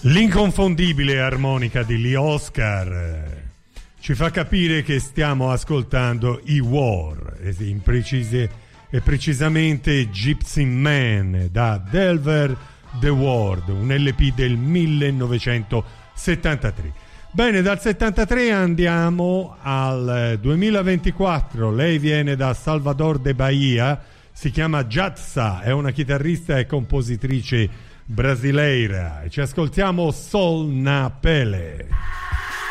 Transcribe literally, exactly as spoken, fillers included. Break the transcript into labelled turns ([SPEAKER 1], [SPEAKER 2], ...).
[SPEAKER 1] L'inconfondibile armonica di Lee Oscar ci fa capire che stiamo ascoltando i War, in precise, e precisamente Gypsy Man da Delver the World, un L P del millenovecentosettantatré. Bene, dal settantatré andiamo al duemilaventiquattro. Lei viene da Salvador de Bahia, si chiama Jatsa, è una chitarrista e compositrice brasileira e ci ascoltiamo Sol na Pele.